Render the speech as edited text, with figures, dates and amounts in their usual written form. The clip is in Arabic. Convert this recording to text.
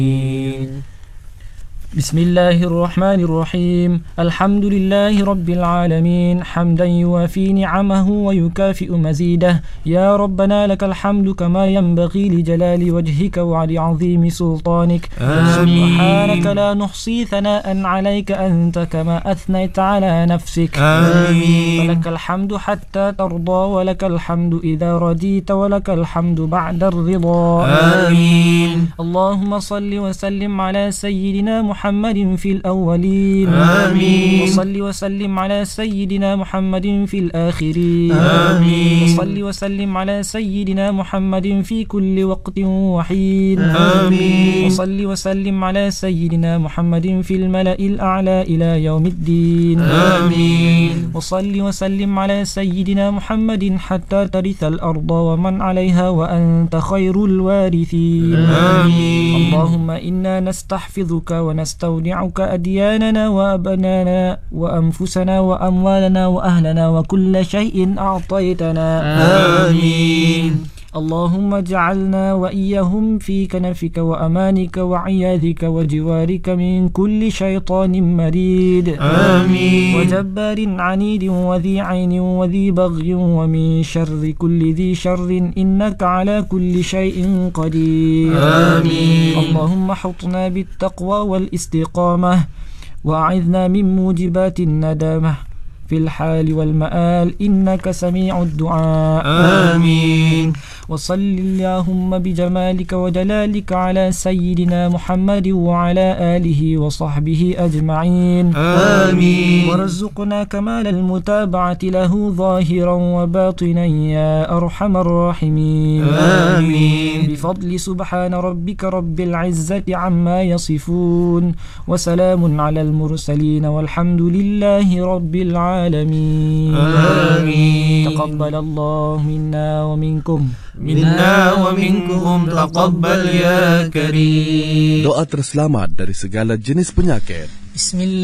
بسم الله الرحمن الرحيم. الحمد لله رب العالمين حمدا يوافي نعمه ويكافئ مزيده. يا ربنا لك الحمد كما ينبغي لجلال وجهك ولعظيم سلطانك. سبحانك لا نحصي ثناء عليك أنت كما أثنيت على نفسك. فلك الحمد حتى ترضى ولك الحمد إذا رضيت ولك الحمد بعد الرضا. اللهم صل وسلم على سيدنا محمد في الأولين. وصل وسلم على سيدنا محمد في الآخرين. وصل وسلم على سيدنا محمد في كل وقت وحين. وصل وسلم على سيدنا محمد في الملأ الأعلى إلى يوم الدين. وصل وسلم على سيدنا محمد حتى ترث الأرض ومن عليها وأنت خير الوارثين. اللهم إنا نستحفظك ونستودعك أدياننا وأبنانا وأنفسنا وأموالنا وأهلنا وكل شيء أعطيتنا. اللهم اجعلنا وإياهم في كنفك وأمانك وعياذك وجوارك من كل شيطان مريد وجبار عنيد وذي عين وذي بغي ومن شر كل ذي شر إنك على كل شيء قدير. اللهم حطنا بالتقوى والاستقامة وأعذنا من موجبات الندامة في الحال والمآل إنك سميع الدعاء. وصل اللهم بجمالك وجلالك على سيدنا محمد وعلى آله وصحبه أجمعين. ورزقنا كمال المتابعة له ظاهرا وباطنا يا أرحم الراحمين. بفضل سبحان ربك رب العزة عما يصفون وسلام على المرسلين والحمد لله رب العالمين. تقبل الله منا ومنكم. Taqabbal ya Karim. Doa terselamat dari segala jenis penyakit. Bismillah.